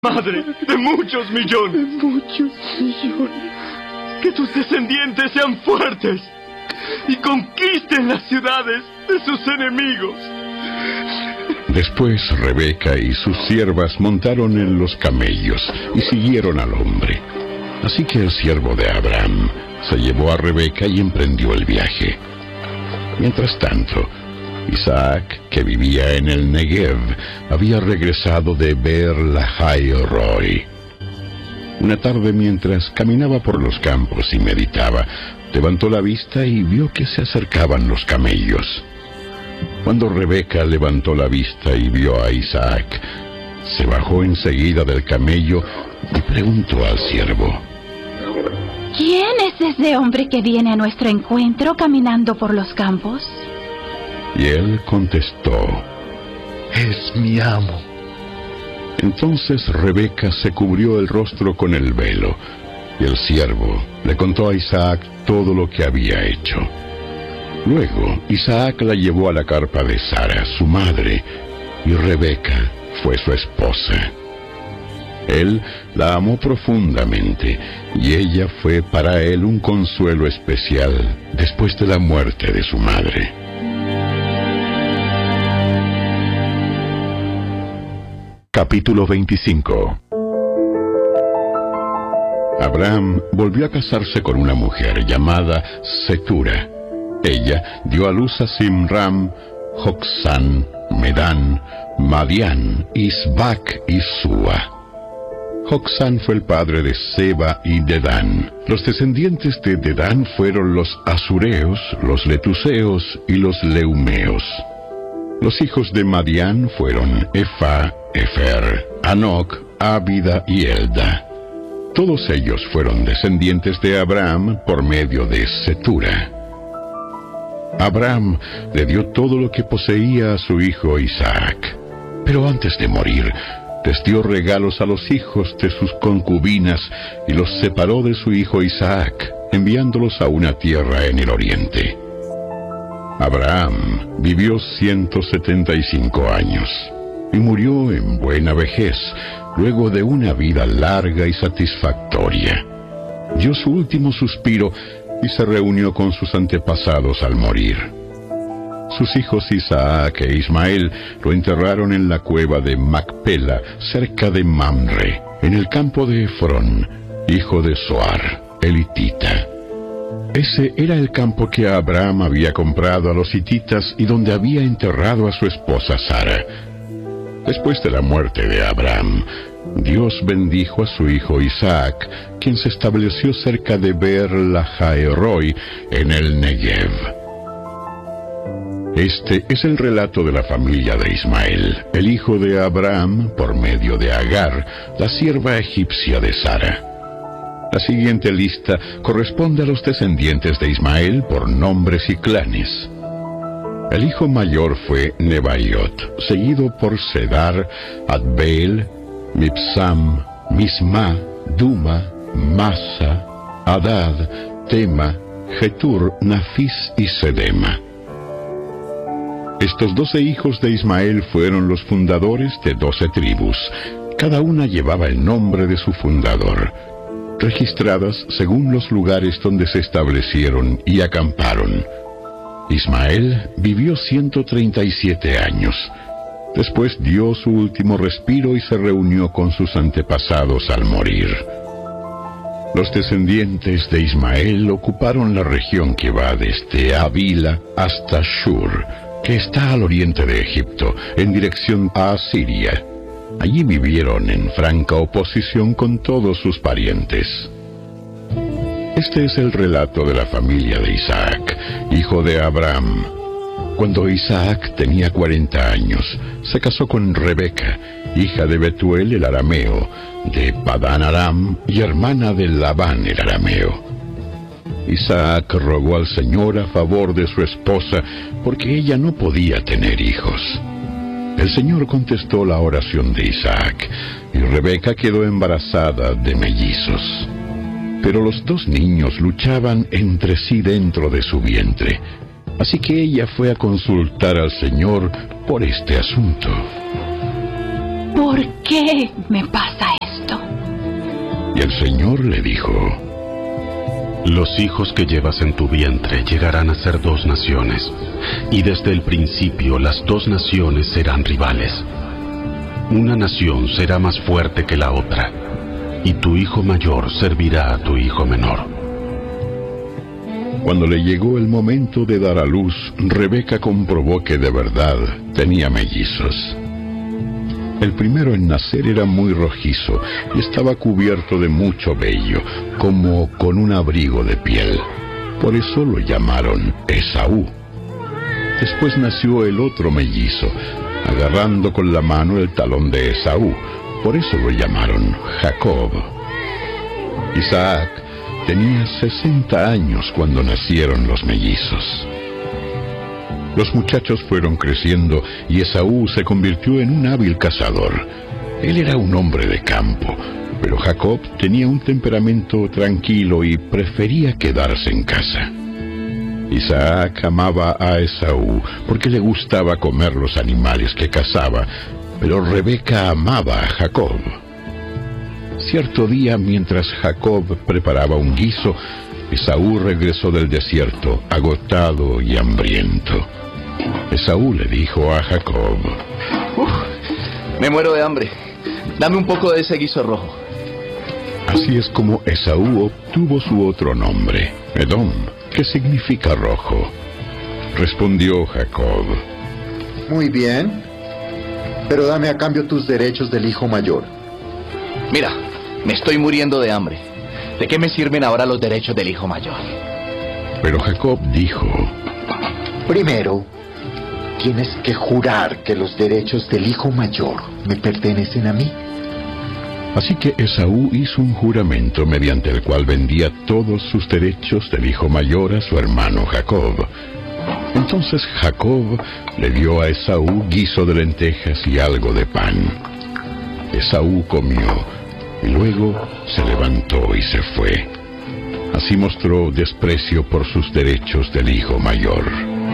madre de muchos millones. Que tus descendientes sean fuertes y conquisten las ciudades de sus enemigos. Después Rebeca y sus siervas montaron en los camellos y siguieron al hombre. Así que el siervo de Abraham se llevó a Rebeca y emprendió el viaje. Mientras tanto, Isaac, que vivía en el Negev, había regresado de Beer Lahai Roi. Una tarde, mientras caminaba por los campos y meditaba, levantó la vista y vio que se acercaban los camellos. Cuando Rebeca levantó la vista y vio a Isaac, se bajó enseguida del camello y preguntó al siervo: ¿Quién es ese hombre que viene a nuestro encuentro caminando por los campos? Y él contestó: Es mi amo. Entonces Rebeca se cubrió el rostro con el velo, y el siervo le contó a Isaac todo lo que había hecho. Luego Isaac la llevó a la carpa de Sara, su madre, y Rebeca fue su esposa. Él la amó profundamente, y ella fue para él un consuelo especial después de la muerte de su madre. Capítulo 25. Abraham volvió a casarse con una mujer llamada Setura. Ella dio a luz a Simram, Joksán, Medán, Madián, Isbac y Sua. Joksán fue el padre de Seba y Dedán. Los descendientes de Dedán fueron los Asureos, los Letuseos y los Leumeos. Los hijos de Madián fueron Efa, Efer, Anoc, Ábida y Elda. Todos ellos fueron descendientes de Abraham por medio de Setura. Abraham le dio todo lo que poseía a su hijo Isaac, pero antes de morir, les dio regalos a los hijos de sus concubinas y los separó de su hijo Isaac, enviándolos a una tierra en el oriente. Abraham vivió 175 años y murió en buena vejez, luego de una vida larga y satisfactoria. Dio su último suspiro y se reunió con sus antepasados al morir. Sus hijos Isaac e Ismael lo enterraron en la cueva de Macpela, cerca de Mamre, en el campo de Efrón, hijo de Zoar, el hitita. Ese era el campo que Abraham había comprado a los hititas y donde había enterrado a su esposa Sara. Después de la muerte de Abraham, Dios bendijo a su hijo Isaac, quien se estableció cerca de Beer Lahai Roi, en el Negev. Este es el relato de la familia de Ismael, el hijo de Abraham, por medio de Agar, la sierva egipcia de Sara. La siguiente lista corresponde a los descendientes de Ismael por nombres y clanes. El hijo mayor fue Nebaiot, seguido por Sedar, Adbeel, Mibsam, Misma, Duma, Masa, Hadad, Tema, Getur, Nafis y Sedema. Estos 12 hijos de Ismael fueron los fundadores de 12 tribus. Cada una llevaba el nombre de su fundador, registradas según los lugares donde se establecieron y acamparon. Ismael vivió 137 años. Después dio su último respiro y se reunió con sus antepasados al morir. Los descendientes de Ismael ocuparon la región que va desde Avila hasta Shur, que está al oriente de Egipto, en dirección a Asiria. Allí vivieron en franca oposición con todos sus parientes. Este es el relato de la familia de Isaac, hijo de Abraham. Cuando Isaac tenía 40 años, se casó con Rebeca, hija de Betuel el arameo, de Padán Aram y hermana de Labán el arameo. Isaac rogó al Señor a favor de su esposa, porque ella no podía tener hijos. El Señor contestó la oración de Isaac, y Rebeca quedó embarazada de mellizos. Pero los 2 niños luchaban entre sí dentro de su vientre, así que ella fue a consultar al Señor por este asunto. ¿por qué me pasa esto? Y el Señor le dijo: Los hijos que llevas en tu vientre llegarán a ser 2 naciones, y desde el principio las 2 naciones serán rivales. Una nación será más fuerte que la otra, y tu hijo mayor servirá a tu hijo menor. Cuando le llegó el momento de dar a luz, Rebeca comprobó que de verdad tenía mellizos. El primero en nacer era muy rojizo y estaba cubierto de mucho vello, como con un abrigo de piel. Por eso lo llamaron Esaú. Después nació el otro mellizo, agarrando con la mano el talón de Esaú. Por eso lo llamaron Jacob. Isaac tenía 60 años cuando nacieron los mellizos. Los muchachos fueron creciendo y Esaú se convirtió en un hábil cazador. Él era un hombre de campo, pero Jacob tenía un temperamento tranquilo y prefería quedarse en casa. Isaac amaba a Esaú porque le gustaba comer los animales que cazaba, pero Rebeca amaba a Jacob. Cierto día, mientras Jacob preparaba un guiso, Esaú regresó del desierto, agotado y hambriento. Esaú le dijo a Jacob: me muero de hambre. Dame un poco de ese guiso rojo. Así es como Esaú obtuvo su otro nombre, Edom, que significa rojo. Respondió Jacob: muy bien, pero dame a cambio tus derechos del hijo mayor. Mira, me estoy muriendo de hambre. ¿De qué me sirven ahora los derechos del hijo mayor? Pero Jacob dijo: primero, tienes que jurar que los derechos del hijo mayor me pertenecen a mí. Así que Esaú hizo un juramento mediante el cual vendía todos sus derechos del hijo mayor a su hermano Jacob. Entonces Jacob le dio a Esaú guiso de lentejas y algo de pan. Esaú comió y luego se levantó y se fue. Así mostró desprecio por sus derechos del hijo mayor.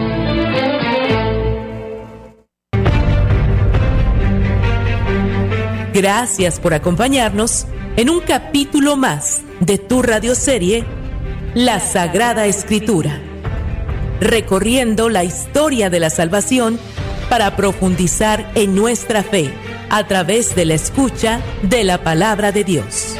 Gracias por acompañarnos en un capítulo más de tu radioserie La Sagrada Escritura, recorriendo la historia de la salvación para profundizar en nuestra fe a través de la escucha de la palabra de Dios.